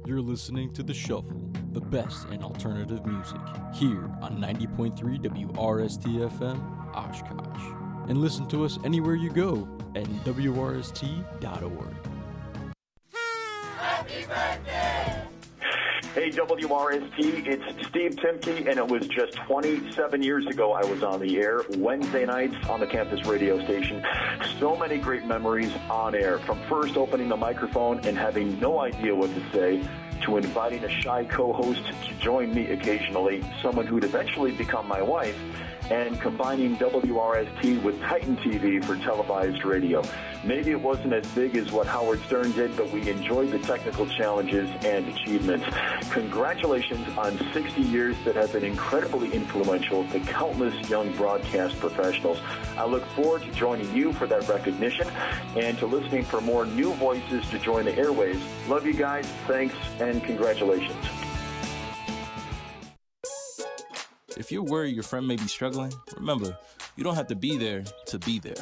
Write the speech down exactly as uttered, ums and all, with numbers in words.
You're listening to The Shuffle, the best in alternative music, here on ninety point three W R S T F M, Oshkosh. And listen to us anywhere you go at W R S T dot org. Happy birthday! Hey, W R S T, it's Steve Timke, and it was just twenty-seven years ago I was on the air, Wednesday nights on the campus radio station. So many great memories on air, from first opening the microphone and having no idea what to say, to inviting a shy co-host to join me occasionally, someone who'd eventually become my wife, and combining W R S T with Titan T V for televised radio. Maybe it wasn't as big as what Howard Stern did, but we enjoyed the technical challenges and achievements. Congratulations on sixty years that have been incredibly influential to countless young broadcast professionals. I look forward to joining you for that recognition and to listening for more new voices to join the airwaves. Love you guys. Thanks and congratulations. If you're worried your friend may be struggling, remember, you don't have to be there to be there.